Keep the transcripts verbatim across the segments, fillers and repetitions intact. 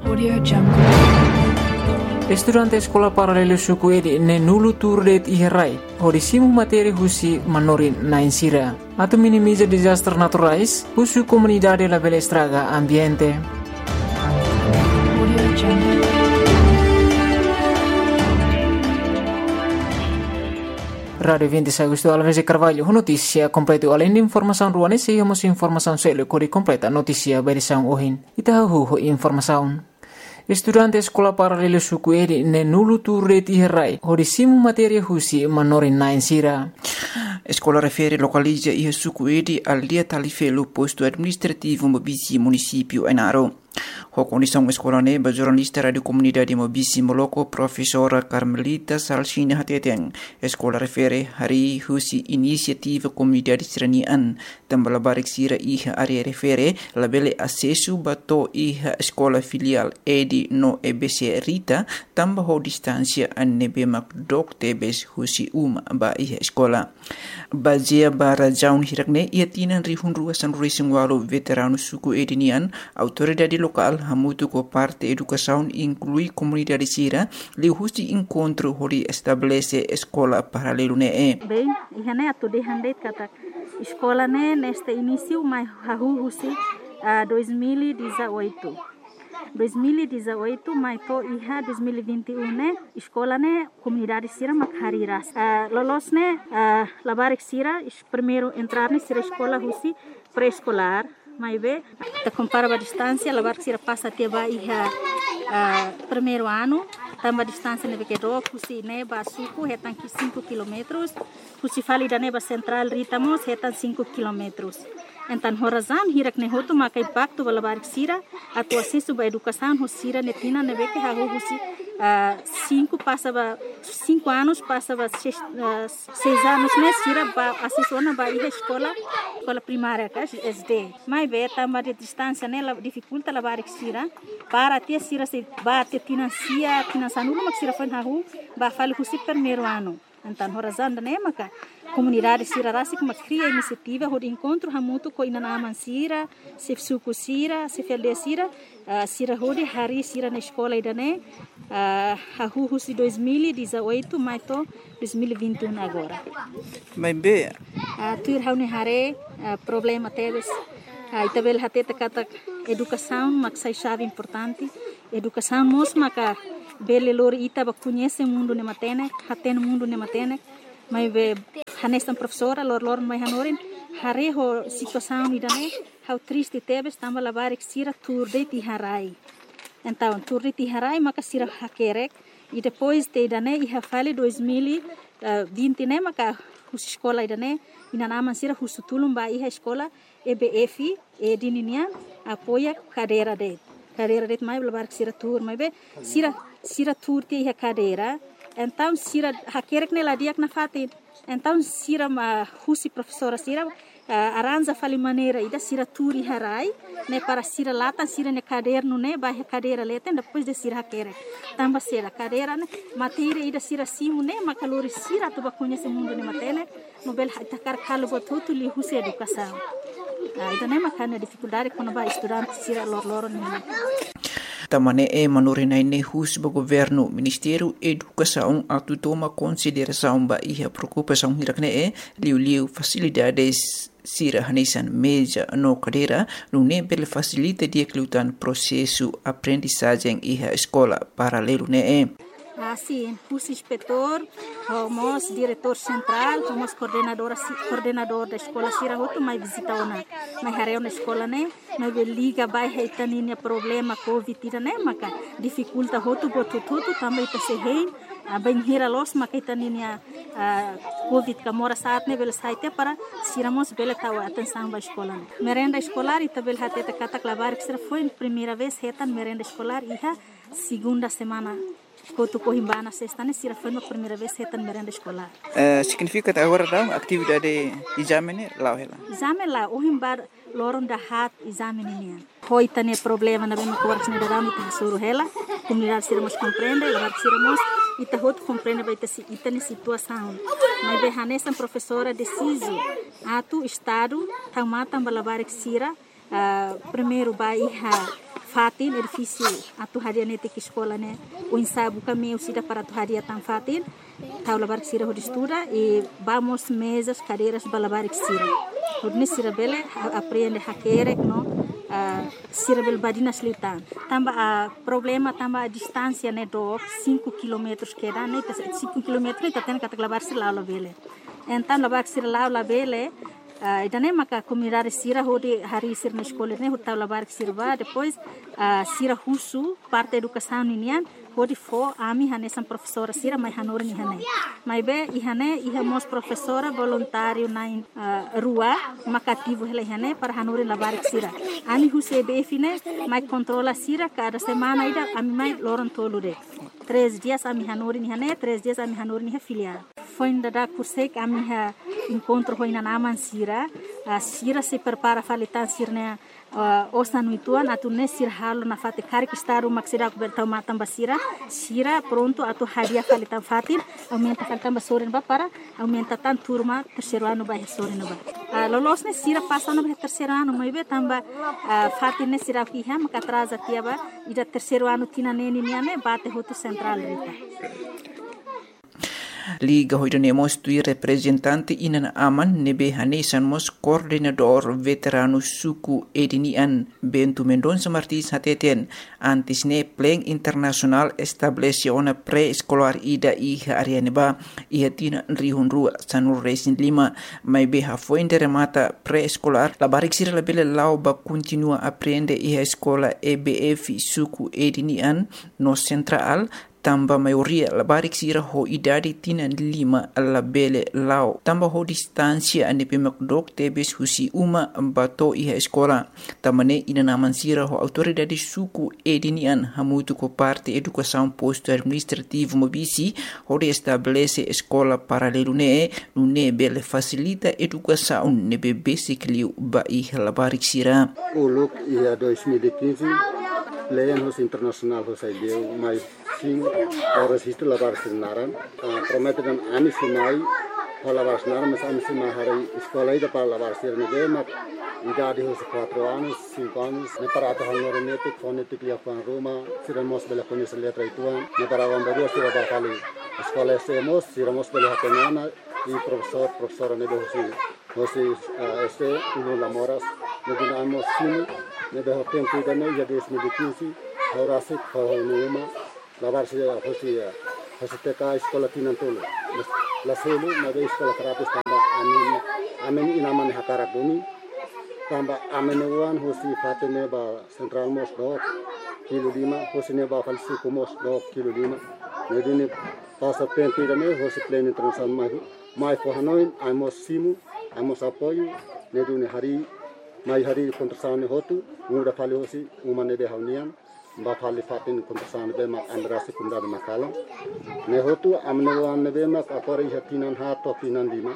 Audio Jungle. Estudante sekolah paralelo suku edi ne nulu turdet iherai. Hodisimu materi husi manorin na insira. Atau minimiza disaster naturais, husu comunidade la bela estraga ambiente. Audio Jungle. Radio vinte Agosto Alves e Carvalho, notícia completa além de informação ruane, seguimos informação selo cori completa notícia berição ohin. Itahu informação. Estudante sekolah paralelo suku edi ne nulu turret iherai, hodisimu materia husi manorin na insira. Escola refere localiza e suku edi al dia talifelo posto administrativo Mobisi município Enaro. A condição escola neba jornalista radio comunidade Mobisi Moloko professora Carmelita Salsina Hateteng. Escola refere hari husi inisiativa comunidade seranian tambah barik sira iha area refere labele acesso bato iha escola filial edi no E B C Rita tambah ho distância anebe mak dok tebes husi uma ba iha escola. Bazia bara jaun hirakne ia tinan rihun ruasan ruising walo veterano suku edinian autoridade local hamutu ko parte educação inclui comunidade sira li husi encontro hori estabelece escola paralelo ne e. Bem, ihane atu de hande kata escola ne neste início mai hahu husi uh, dois mil e dezoito. dois mil e dezoito mai to iha dois mil e vinte e um ne escola ne comunidade sira makhariras uh, lolos ne uh, labarik sira primeiro entrar ne sira escola husi pré-escolar mai be ta compara a distância labarik sira passa até ba iha uh, primeiro ano tamba distância ne beke do husi ne ba suku hetan ki cinco quilômetros husi fali da ne ba central ritamos hetan cinco quilômetros. Então, horazan hirak ne hotu makai pacto balabarik sira atu acesso ba educação hosira netina ne beke ha husi uh, cinco passava cinco anos passava seis, uh, seis anos ne sira ba acesso na ba iha escola escola primária ka S D mai be tamba de distância ne la dificulta labarik sira para ter sira se ba te financia financiando mak sira fan ha hu ba fali husi primeiro ano. Então, horazan ne maka comunidade sira rasi kuma cria iniciativa hod encontro hamutu ko ina naman sira se suku sira se felde sira uh, sira hodi hari sira na escola idane uh, hahu husi dois mil e dezoito mai to dois mil e vinte e um agora mai be uh, tuir haune hare uh, problema teves uh, itabel hateta kata educação maksai chave importante educação mos maka bele lor ita ba conhece mundo ne matene haten mundo ne matene mai be hanestan professora lor lor mai hanorin hare ho situação idane how triste tebes tamba labarik sira turde ti harai então turde ti harai maka sira hakerek e depois te idane iha fale dois mil e vinte ne maka hus escola idane ina naman sira husutulum ba iha escola E B F e dininian apoia cadeira de cadeira de mai labarik sira tur mai be sira sira tur ti iha cadeira então sira hakerek ne ladiak na fatin. Então sira ma husi professora sira uh, aranja fali maneira ida sira turi harai ne para sira lata sira ne caderno ne ba cadeira leten depois de sira hakere tamba sira cadeira ne matéria ida sira simu ne makalori sira tu ba conhece mundo ne matene no bel takar kalo botutu li husi educação uh, ida ne makana dificuldade quando ba estudante sira lor lor ne. Tamane e manorina ne hus ba governo Ministério Educação atu toma consideração ba iha preocupação hirakne e liu liu facilidades sira hanesan meja no cadeira no ne bel facilita dia klutan processo aprendizagem iha escola paralelo ne e. Assim, hus inspetor, homos diretor central, homos coordenador coordenador da escola sira hotu mai visita ona mai hareu na escola ne mai liga bai heitaninia problema covid ira ne maka dificulta hotu botu tutu também ta se hein a bem hira los maka heitaninia covid ka mora saat ne bel saite para siramos bel tawa atenção ba escola ne merenda escolar ita bel hateta kata klavar que foi primeira vez hetan merenda escolar iha segunda semana Kotu Cohimbana sexta ne sira foi a primeira vez hetan merenda escolar. Uh, significa agora da atividade exame lá ela. Exame lá o himbar loron da hat exame nian. Hoi tane problema na bem cortes ne daram ta suru hela. Comunidade sira mos compreende, agora sira mos ita hot compreende vai ta si ita ne situação. Mas be hanesan professora deciso atu estado tamata balabar sira uh, primeiro vai ha fatin edifício atu haria nete que escola né o ensaio kami usida para tu haria tan fatin taula bar sira ho estuda e vamos mesas cadeiras balabar sira hodne sira bele aprende hakere no uh, sira bel badina slitan tamba a uh, problema tamba a distância né do cinco quilômetros que dá né cinco quilômetros tá tendo que lavar sira lá bele então lavar sira lá bele Uh, idane maka comunidade sira hodi hari sir na escola ne hota labar sirva depois uh, sira husu parte educação ninian hodi fo ami hane sam professora sira mai hanor ni hane mai be ihane ihamos professora voluntário na uh, rua makativo hele hane para hanor labar sira ami huse be fine mai controla sira cada semana ida ami mai loron tolude três dias ami hanor ni hane três dias ami hanor ni filial foi ainda da curse ami ha encontro foi na naman sira a sira se prepara falitan sirne uh, osa nuituan atu ne sir halo na fate kari kistaru maksida ku bertau matam basira sira pronto atu hadia falitan fatin aumenta falitan basorin ba para aumenta tan turma terceiro ano ba sorin ba uh, lolos ne sira passa no terceiro ano mai be tamba uh, fatin ne sira ki ha maka atrasa tiaba ida terceiro ano tina neni niane bate hotu central rita Liga hoidanemos tui representante inan aman nebe hanesan mos coordenador veterano suku edinian Bentu Mendonça Martins hateten antis ne pleng internasional establece ona pre-escolar ida iha arianeba iha tina rihun rua sanur resin lima mai beha foinde remata pre-escolar la barik sira la bele lau ba continua aprende iha escola E B F suku edinian no central tamba maioria la barik sira ho idadi tina lima la bele lao tamba ho distancia ane pemak dok tebes husi uma bato iha escola tamane ina naman sira ho autoridade suku edinian hamutu ko parte educação posto administrativo mobisi ho de estabelece escola paralelo ne ne bele facilita educação ne be basically ba iha la barik sira uluk ia dois mil e quinze Leyan hos internasional hos ideu mai sim horas isto lavar sinaran promete dan ani sinai lavar sinaran mas ani sinai hari escola ida para lavar sirne mak idade hos quatro anos cinco anos ne para to hanor netik fonetik ya pan Roma siramos bela conis letra ituan ne para vamberu sira ba kali escola semos siramos bela hatenana e professor professora ne hosi hosi este uno lamoras ne dinamos sim ne de tempo ida ne ya dois mil e quinze horasi khonuma lavar se hosi hosi teka escola tinantolo la selu na de escola terapis tamba amin amin inaman hakara buni tamba amin wan hosi fatene ba central mos do kilo lima hosi ne ba falsi kumos do kilo lima ne dini pasa tempo ida ne hosi plane international mai mai for hanoin amos simu amos apoio ne duni hari mai hari kontrasane hotu muda fali hosi umane de haunian ba fali fatin kontrasane be mak andra sekunda de makala ne hotu amne wan be mak akore hatinan ha to tinan lima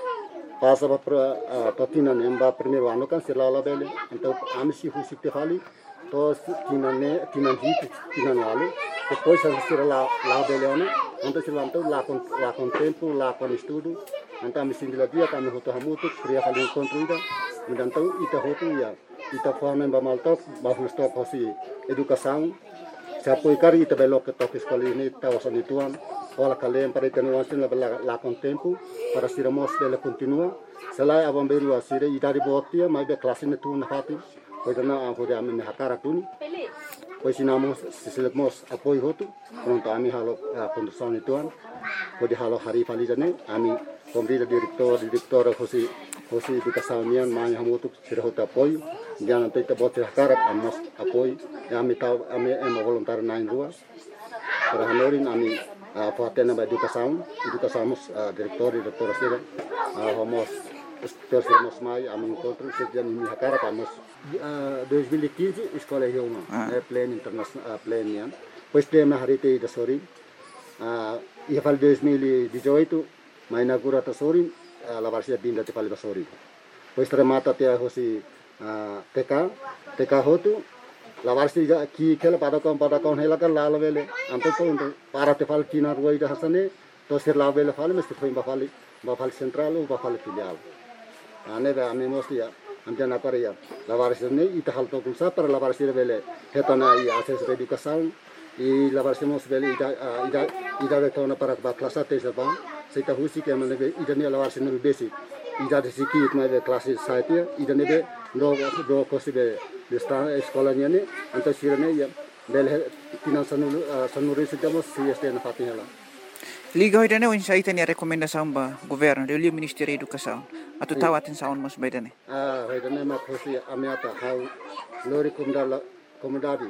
pasa ba to tinan emba primero ano kan silala bele então amsi husi te fali to tinan ne tinan hit tinan wale depois a sira la la bele ano então silam to la con la con tempo la con estudo então amsi dila dia kan hotu hamutu kriya fali kontroida então ita hotu ya ita forma ba maltok ba stop hosi educação se apoiar ita belo que toque escola ini tawasan ituan ola kalem para itenuasin la la con tempo para siramos dele continua selai abam beru asire ita di botia mai be classe ne tu na hati pois na a hode amen hakara tuni pois sinamos siselemos apoio hotu pronto ami halo condução ituan pode halo hari falijane ami komrida direktor direktor hosi hosi educação nian mai hamutu sirhota apoio jangan tete bote hakarat amos apoio ami tahu ami em voluntar nain rua para hanorin ami fatena ba educação educação direktor direktor sira homos terus mai ami encontro sedian mi hakarat amos dois mil e quinze escola Hioma é pleno internacional pleno nian pois tem na harite da sori ia fal dois mil e dezoito mai inaugura ta sori la varsia binda te fal basori pois remata te hosi T K T K hotu la varsia ki kela pada kon pada kon hela kan la vele anto to para te fal tina ruai da hasane to ser la vele fal mesti foi ba fal ba fal central ba fal filial ane ba ame mostia Andian apa ya? Lawaris ini ita hal to kunsa para lawaris ini bele hetana i akses educação i lawaris mos bele ida ida ida betona para ba klasa te sapa seita husi ke mane be ida ni lawaris ni besi ida de siki itma be klasi saipia ida ne be do do kosi be sta eskolanya ni anto sirane ya bele tinan sanu sanuri sitamos si este na fatinela. Liga hoy dane unsa ita ni rekomendasyon ba gobyerno de Ministério da Educação atau tawatin saon mas baydane. Ah, hoy dane ma kosi amiata how lori kumdala komodadi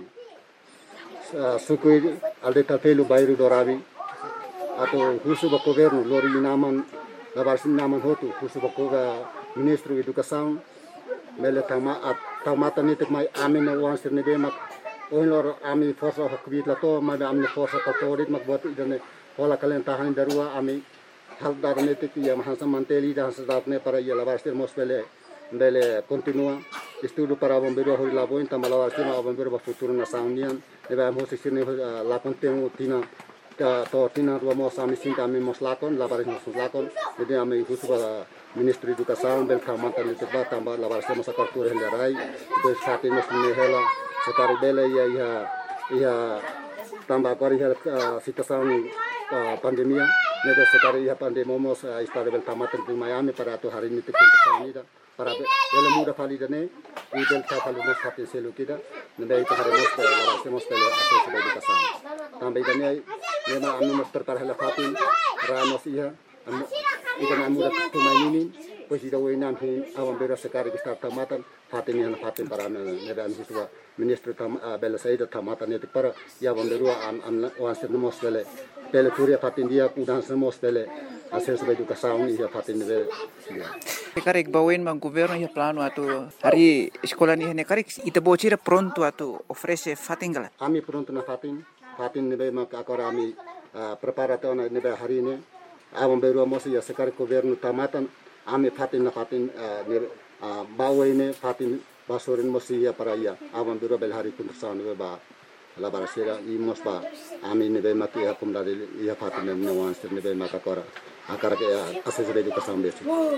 sukui alde tapelu bairu dorabi atau husu ba gobyerno lori naman labarsin naman hotu husu ba ko Ministro Educação mele tama at tamata nitik mai amin wan sirne be mak oin lor ami forsa hakbit la to ma amne forsa katorit mak bot idane Hola kalian tahan darua ami hal darne te ya mahansa manteli dah sedatne para ya labarstir mosbele bele continua estudo para bombeiro hoi labo inta malabarstir ma bombeiro ba futuro na saunian debe amo sirne la contenu tina ta to tina ro mo sami sinta ami moslakon labaris moslakon debe ami husu ba Ministro Educação bel kamata le te ba tamba labarstir masa kartur helarai do sate mosne hela sekari bele ya ya ya tambah kori hel situação pandemia neda sekali ya pandemia mos istade bel tamatan di Miami para tu hari ini tikun sanida para bel muda validane i bel ta validane fatin selu kita neda itu hari mos bel semos bel akses educação tambah idane nema anu mos tertar hela fatin ramos iya idane muda tu mainini pues ida wenan hin awan bera sekali kita tamatan fatin yang fatin para neda anu siswa Ministro tam bel saida tamatan itu para ya bomberu an an wansir mos bel Pele turia fatin dia udan semos pele akses educação ia fatin bele. Karek bawen mang governo ya plano atau hari sekolah ni hene karek ita bocira pronto atau ofrece fatin gala. Ami pronto na fatin fatin nebe mak akora ami preparato na nebe hari ini awam beru mos ya sekar governo tamatan ami fatin na fatin nebe bawen fatin basorin mos ya para ya awam beru bel hari pun sa nebe ba la barasera i mosba ami ne be mati akum da ya fatin ne wan sir ne be makakora akara ke akses educação besi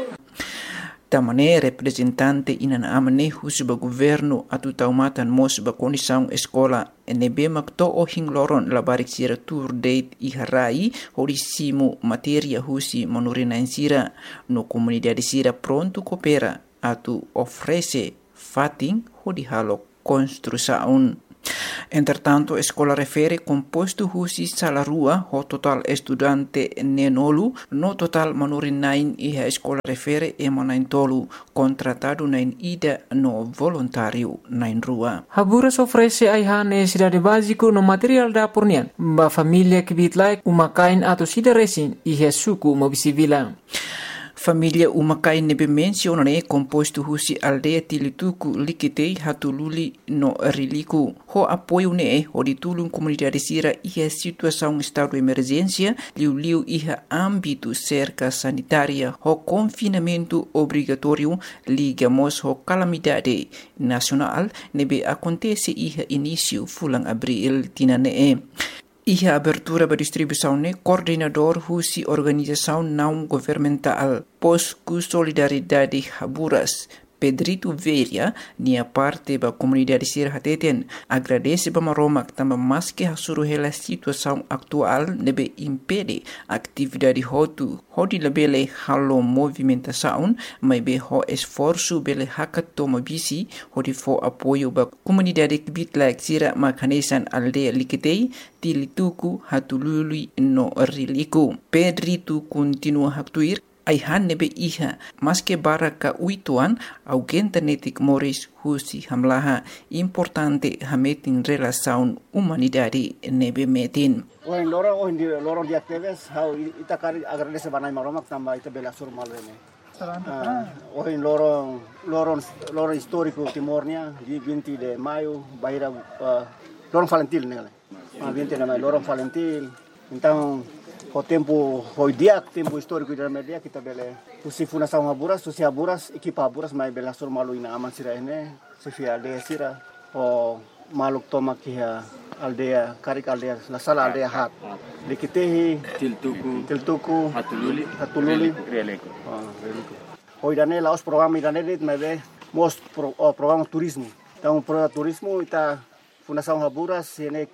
tamane representante inan amane husba governo atu taumatan mosba condição escola ne be makto o hingloron la barixira tour date i harai horisimu materia husi monorina insira no comunidade sira pronto coopera atu ofrece fatin hodi halo construção. Entretanto, a escola refere composto husi salarua ho total estudante nenolu no total manurin nain e a escola refere emanain tolu contratado nain ida no voluntário nain rua. Haburas oferece aiha necessidade básico no material da pornian ba família que bitlai umakain atau sida resin e suku mobisivila. Família umakai nebe mencionane composto husi aldeia tilituku likitei hatululi no riliku. Ho apoio ne ho ditulung comunidade sira iha situação estado de emergência liu-liu iha âmbito cerca sanitária ho confinamento obrigatório ligamos ho calamidade nacional nebe acontece iha início fulang abril tinane. Iha abertura ba distribuição ne coordenador husi organização não governamental Posku Solidariedade Haburas Pedrito Veria nia parte ba comunidade sir hateten agradece ba maromak tamba maske hasuru hela situação atual nebe impede atividade hotu hodi lebele halo movimentação mai be ho esforço bele hakatoma bisi hodi fo apoio ba comunidade bitlak sira makanesan aldeia likitei tilituku hatulului no riliku. Pedrito continua haktuir aihan nebe iha maske baraka uituan augenta netik moris husi hamlaha importante hametin relação humanidade nebe metin. Oin loro oin di loro di aktives how ita kari agradece banai maromak tamba ita bela sur malene. Oin loro loro loro histórico timornia di vinte de maio baira loro Valentil nele. Ah vinte de maio loro Valentil. Então o tempo foi dia tempo histórico da media kita bele usi fundação Haburas usi Haburas equipa Haburas mai bela sur malu ina aman sira ene sifia aldea sira o maluk toma kia aldea karik aldea la sala aldea hat likitehi tiltuku tiltuku hatululi hatululi releko ah releko hoi dane laos program idane dit mai be mos pro, oh, programa turismo. Então, programa turismo ita Fundação Haburas ini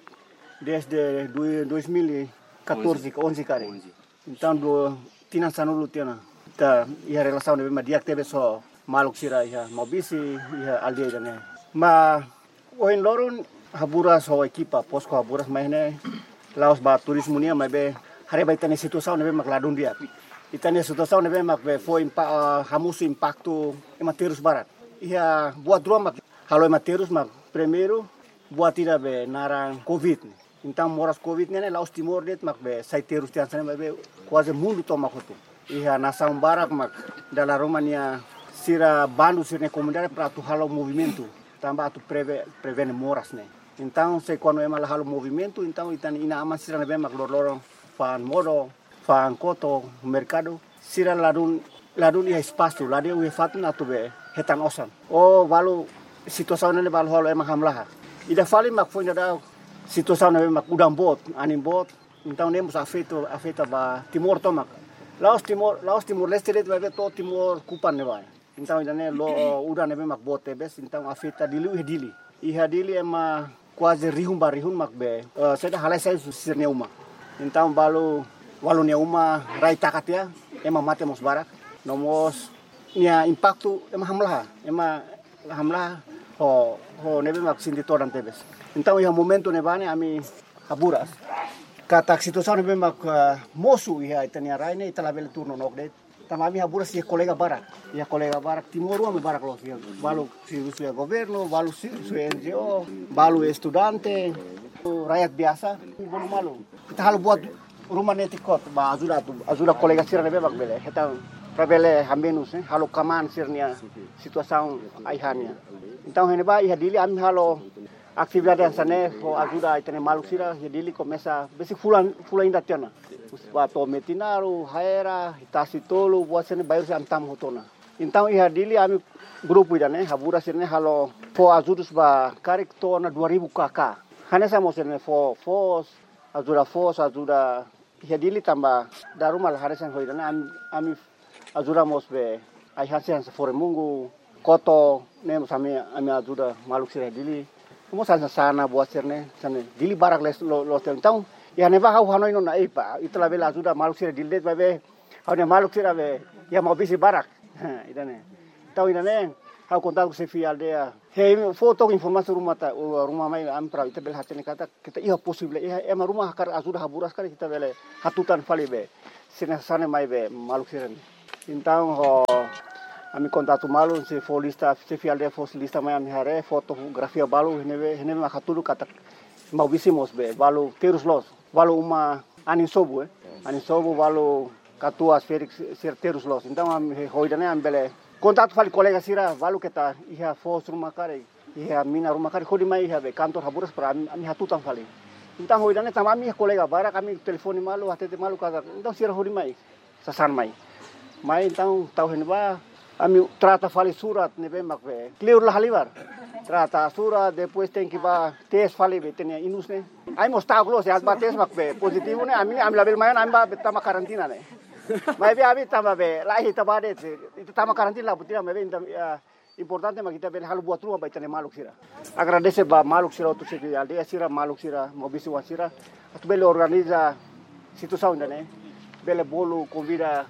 desde dois mil e quatorze, onze kali. Então, do tinan sanulu tiana. Ita ia relação de ma diak tebe so maluk sira ia mobisi ia aldeia dane. Ma oin loron Haburas ho equipa posko Haburas mahne laos ba turismo nia ma be hari ba itane situação nebe mak ladun dia. Itane situação nebe mak be foi impa hamusu impacto ematerus barat. Ia buat dua mak halo ematerus mak primeiro buat tidak be narang covid. Então moras covid nene laos timor det mak be saiterus tian sana be quase mundo toma kotu. Ia nação barak mak dalam Romania sira bandu sirne comunidade para tu halo movimento. Tambah tu preve prevene moras ne. Então se quando é mal halo movimento, então itan ina ama sira nebe mak lorong fan modo, fan koto, mercado. Sira ladun ladun ia espaço, ladun ia fatun atu be hetan osan. Oh valu situação nene valu halo emang hamlah. Ida fali mak foi da situação nebe mak udang bot, anim bot. Então nemos afeto afeta ba Timor tomak. Laos Timor, Laos Timor Leste det vai to Timor kupan ne vai. Então ida ne lo udang nebe mak bot tebes, então afeta dili e dili. Iha dili ema quase rihun barihun mak be. Uh, seda halai sai sirne uma. Então balu walu ne uma rai takatia ema mate mos barak. Nomos nia impacto ema hamlah, ema hamlah ho ho nebe mak sinti toran tebes. Então iha momento nebane ami Haburas. Kata situação nebe mak uh, mosu iha itania raine italabel turno nokde. Tamami Haburas ia kolega barak. Ia kolega barak Timor ame barak los. Balu si su governo, balu si su N G O, balu estudante, rakyat biasa, bolu malu. Kita halu buat rumah netikot, ba ajuda tu, ajuda kolega sira nebe mak bele. Kita Rabele hambenus eh halo kaman sirnia situação aihania. Então hene ba ia dili ami halo atividade sane ho ajuda itene maluk sira ia dili começa besi fulan fulan inda tiana. Ba to metinaru haera itasi tolu buat sene bayar se antam hotona. Então ia dili ami grupo idane Haburas sirne halo fo ajudus ba karik tona dua ribu kakak. Hane samo sirne fo fos ajuda fos ajuda ia dili tambah darumal haresan hoidane ami ami ajuda mos be ai hasian fore mungu koto nem sami ami ajuda maluk sira dili mo sana sana buat sirne sana dili barak les lo lo então ya neva hau hanoi no na ipa itla bela ajuda maluk sira dili be be hau ne maluk sira be ya mau bisi barak idane tau idane hau kontak se fi aldea he foto informasi rumah ta rumah mai am pra ita bel hatene kata kita iya possible iya ema rumah kar ajuda Haburas kar kita bele hatutan fali be sina sana mai be maluk sira. Então, ho, ami contato malu se for lista, se fial de for lista mai ami hare fotografia balu heneve heneve makatulu kata mau bisimos be balu terus los balu uma anin sobu eh anin sobu balu katua Felix ser terus los. Então ami hoidane am bele contato fali kolega sira balu keta iha fos rumah kare iha mina rumah kare hodi mai iha be kantor Haburas para ami, ami hatutan fali. Então hoidane tamami kolega bara kami telefoni malu atete malu kata então sira hodi mai sasan mai. Mai então tau henba ami trata fali surat nebe makbe clear lah halibar trata surat depois tem que ba tes fali betenia inus ne ai mostau close al ba tes makbe positivo ne ami ami label mayan ami ba betama karantina ne mai be abi tama be lahi tabade itu tama karantina lah butia mebe importante makita be halu buat rumah betene maluk sira agradece ba maluk sira tu segi aldea sira maluk sira mobisi wasira atu bele organiza situação ne bele bolu convida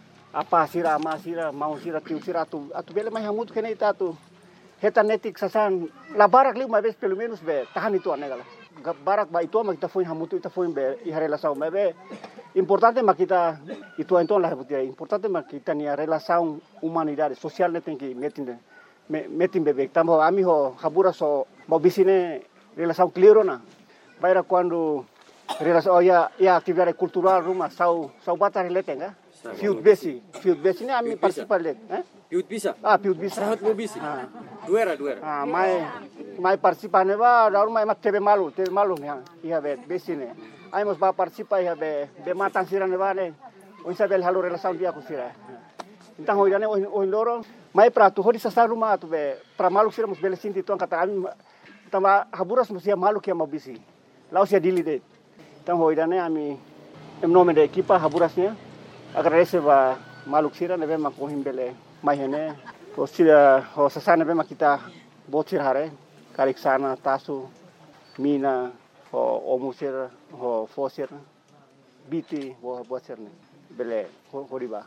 apa sira ama sira mau sira tiu sira tu atu bele mai hamut kene ita tu heta netik sasan la barak lima vez pelo menos be tahan itu anegala barak ba itu ma kita foi hamut ita foi be i relação me be importante ma kita itu então la butia importante ma kita ni relação humanidade social ne tem que metin metin bebe tambo ami ho Haburas so mau bisine relação clear na baira quando relação oh ya ya atividade cultural rumah sau sau batar letenga Fiut besi, fiut besi ni ami participar let, eh? Fiut bisa. Ah, fiut bisa. Sahat mo bisi. Ah. Duera, duera. Ah, mai mai participar ne ba, daur mai mak tebe malu, tebe malu ya. Ia be besi ne. Ai mos ba participar ia be be matan sira ne ba ne. O isabel halu relação dia ku sira. Então hoidane o loro mai prato hodi sa rumah tu be pra malu sira mos bele sinti tuan kata ami tama Haburas mos ia malu kia mau bisi. Laos ia dili de. Então hoidane ami em nome da equipa Haburasnya agradece ba maluk sira nebe makohim bele mai hene O sira ho sasana bema kita bocir hare karik sana tasu mina ho omusir ho fosir biti ho bocir ne bele ho riba.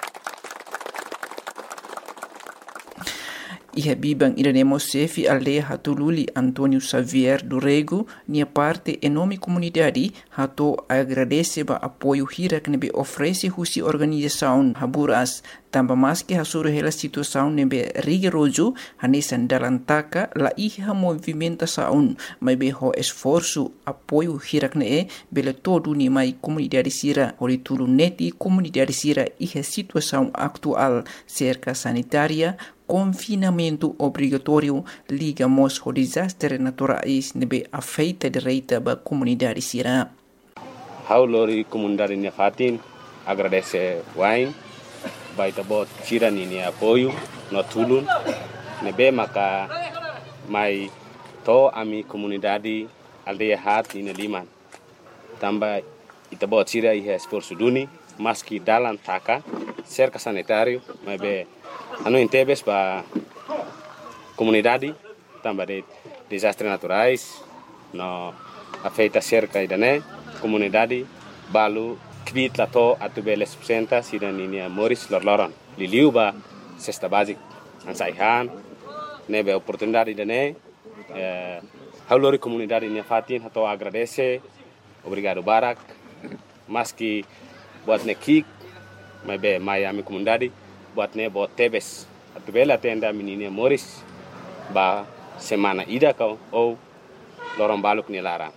Iha bibang iranemo sefi aldeia hatululi Antônio Xavier do Rego, nia parte enorme comunidade hato agradece ba apoio hira que nebe oferece husi organização Haburas, tamba mais que hasuru hela situação nebe rigoroso hanesan dalantaka la iha movimentação, mas be ho esforço apoio hira que ne bele todo ni mai comunidade sira, ori tulu neti comunidade sira iha situação atual cerca sanitária, confinamento obrigatório ligamos ao desastre naturais nebe afeita direita ba comunidade sira. How lori comunidade nia fatin agradece wain baita bot sira ni apoio no tulun nebe maka mai to ami comunidade aldeia hat ina liman tamba ita bot sira iha esforço duni maski dalan taka cerca sanitário mebe anu intebes ba comunidade tamba de desastres naturais no afeita cerca idane comunidade balu kvit lato atubele subsenta sida ninia Moris lorloron liliu ba cesta basic ansaihan nebe oportunidade idane eh haulori comunidade nia fatin hato agradece obrigado barak maski buat nekik mebe Miami comunidade buat ne buat tebes atubela tenda menina Moris ba semana ida kau ou lorong baluk ni larang.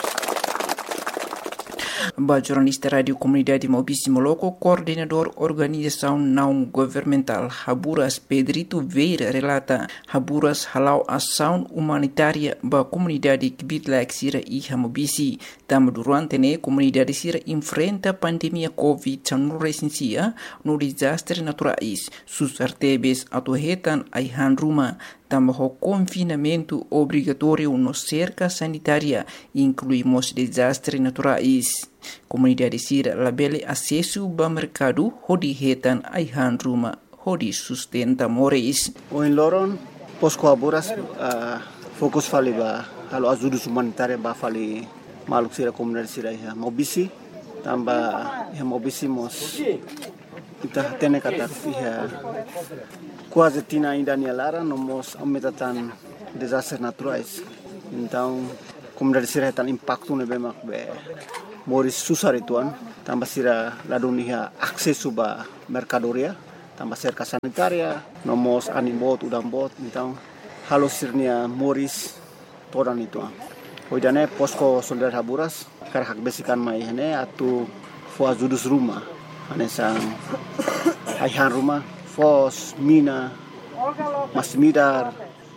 Ba jornalista Radio Comunidade Maubici Moloco, coordenador organização não governamental Haburas Pedrito Veira relata Haburas halau ação humanitária ba comunidade Kibitlaik Sira e Maubici. Tam durante ne comunidade Sira enfrenta pandemia Covid dezenove no desastre naturais. Sus artebes atuhetan aihan ruma. Tambah confinamento obrigatório no cerca sanitária, incluímos desastres naturais. Comunidade Sira labele acesso ao mercado, hodi hetan aihan ruma, hodi sustenta moris. O em Loron, posko Haburas, uh, fokus fali ba, halo ajuda humanitária ba fali maluk Sira comunidade Sira ya Maubici, tambah ya Maubici mos kita tene kata ya quase tina ainda nia lara nomos aumentatan desastres naturais. Então, comunidade Sira tan impacto ne bemak be moris susar ituan, tambah Sira ladunia akses ba mercadoria, tambah cerca sanitaria, nomos animbot udang bot, então halo sirnia moris todan ituan. Hoidane posko solidar Haburas karhak besikan mai hene atu fo ajudus rumah. Anesang aihan rumah, fos, mina, masmidar,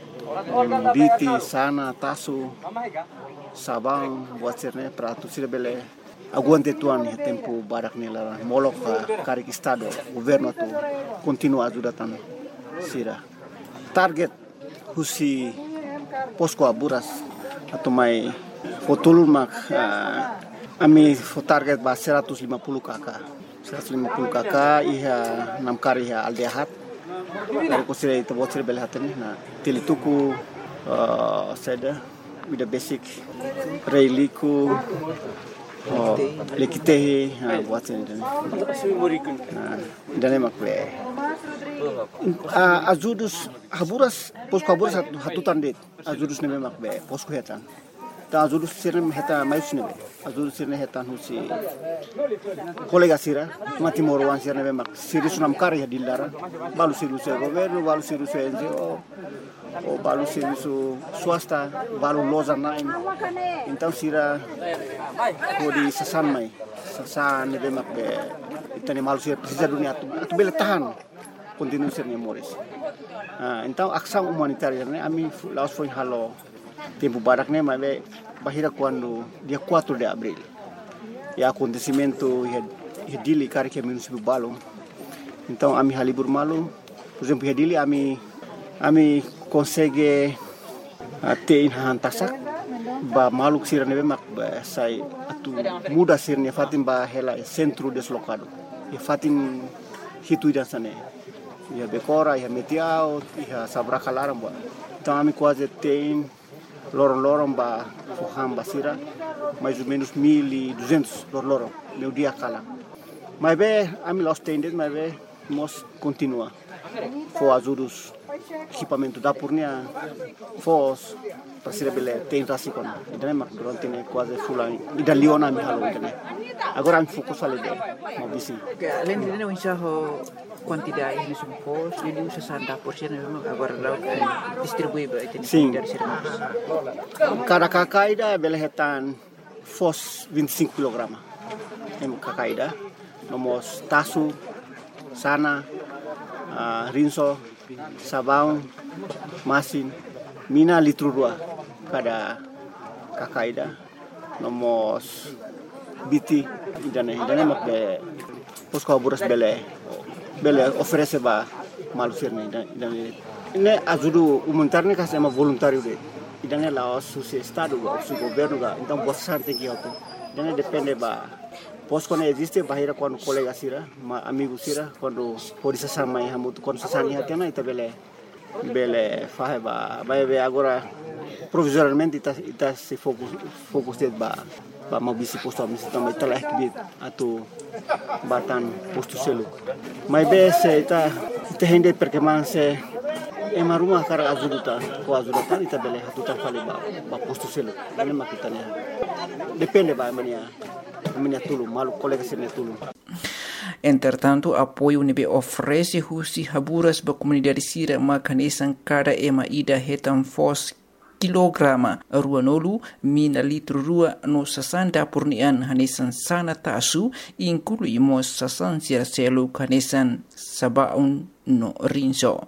biti, sana, tasu, sabang, buat sirne, peratu sira bele. Aguante tuan ya tempo barak nela molok karik estado, governo tu continua ajudatan sira. Target husi posko Haburas atau mai fotulun mak uh, ami fo target ba seratus lima puluh kakak. seratus lima puluh kakak iha enam kari iha aldehat dari kusira itu buat sira beli hatene na tilituku uh, seda with the basic reiliku oh lekitehi ha buat sira dan dan emak be ajudus Haburas posko Haburas hatutan det ajudus ne emak be posko hetan ta ajudus sira heta mayus ne be ajudus sira hetan husi kolega Sira mati morwan Sira ne mak siri sunam kari ya dilara balu siru se governo balu siru se N G O o balu siru su swasta balu loza nain então Sira kodi sasan mai sasan ne mak be itani malu Sira precisa dunia atu atu bele tahan continue Sira ne moris ah então ação humanitária ne ami laos foi halo tempo barak ne mas bahira quando dia quatro de abril e acontecimento e dili kari que município Balong. Então ami halibur malu, por exemplo, dili ami ami consegue ter in tasak ba maluk Sira nebe mak ba sai atu muda sirne fatim ba hela centro deslocado. E fatim hitu dan sane. ia Becora, ia Metiao, ia Sabracalaram, então ami quase tem lorong-lorong ba fuham basira, mais ou menos mil e duzentos lorong-lorong, meu dia cala. Mas bem, ami los tendes, mas bem, nós continua. For ajudos equipamento da Purnia, fos para ser bele tem rasi kon. Idane mak durante ne quase fulani. Ida liona mi halo idane. Agora mi fokus ali de, mau bisi. Além de não enxergar quantidade de sumpos, ele usa sanda porção memang agora laut distribui berarti dari servis. Cada kakaida bele hetan fos vinte e cinco quilogramas. Em kakaida, nomos tasu, sana, uh, rinso, sabão, masin, mina litro dua cada kakaida, nomos biti idane idane mak be posko buras bele bele oferece ba malusirne idane ne ajudu humanitarne ka sama voluntário de idane la su estado o su governo ga então bastante que auto idane depende ba posko ne existe bahira quando colega sira ma amigo sira quando polícia sama e hamutu quando sasani hatena ita bele bele fahe ba vai agora provisoriamente ita ita se focus focus de ba ba mau bisi posto a misi também telah kibit atau batan posto selu. Mas be se ita ita hende perkembangan se ema rumah kara azuduta ko azuduta ita bele hatuta fali ba ba posto selu. Ini makitanya. Depende ba mania mania tulu malu colega sene tulu. Entretanto, apoio nebe oferece husi haburas ba comunidade sira makanesan cada ema ida hetan fos kilograma ruanolu mina litro rua no sasanda purnian hanesan sana tasu inclui mo sasan sira selu hanesan sabaun no rinso.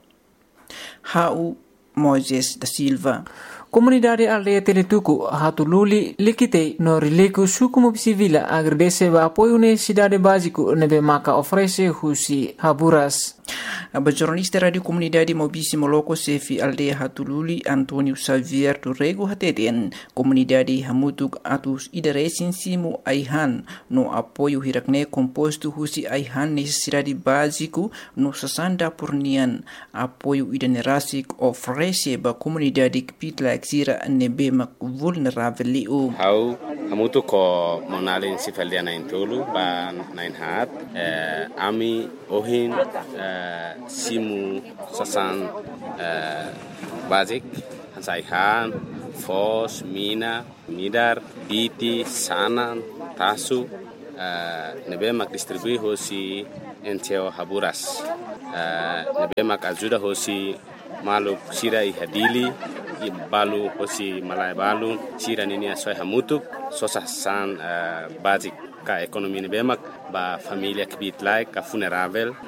Hau Moises da Silva. Comunidade aldeia Teletuku Hatululi likite no rileku suku mobisi vila agradece ba apoio necessidade básico nebe maka oferece husi haburas. A jornalista Radio Comunidade Mobisi Moloko Sefi Aldeia Hatululi Antonio Xavier Turrego Hateten Comunidade Hamutuk Atus Idaresin Simu Aihan no apoio hirakne composto husi Aihan necessidade básico no sasanda purnian apoio idanerasik oferece ba comunidade kipitla exira nebe mak vulnerável liu. Hau hamutuk ko monalin sifaldiana intulu ba nain hat eh, ami ohin eh, simu sasan uh, basic hansaihan fos mina midar biti sanan tasu uh, nebe mak distribui hosi enteo haburas uh, nebe mak ajuda hosi maluk sira i hadili i balu hosi malai balu sira nini asoi hamutuk sosasan uh, basic ka ekonomi nebe mak ba familia kibit like ka funerável